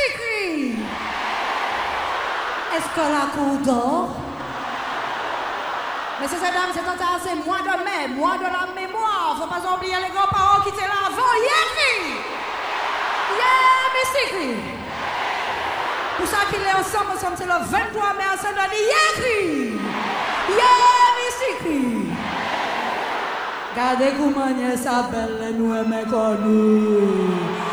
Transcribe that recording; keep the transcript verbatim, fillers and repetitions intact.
Missikri. Est-ce que la cour dort? Messieurs et dames, c'est un c'est mois de mai, mois de la mémoire. Faut pas oublier les grands-parents qui étaient là avant. Yékri! Yeah, Missikri! Pour ça qu'il est ensemble, ensemble, c'est le vingt-trois mai à Saint-Denis. Yékri! Yeah, Missikri! Gardez comment ça belle, nous aimons nous.